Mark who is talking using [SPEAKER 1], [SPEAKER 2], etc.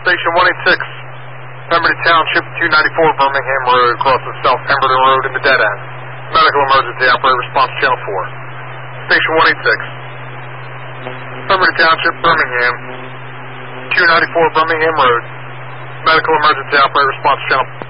[SPEAKER 1] Station 186, Pemberton Township, 294 Birmingham Road, crosses South Pemberton Road in the dead end. Medical emergency, operator response channel 4. Station 186, Pemberton Township, Birmingham, 294 Birmingham Road, medical emergency, operator response channel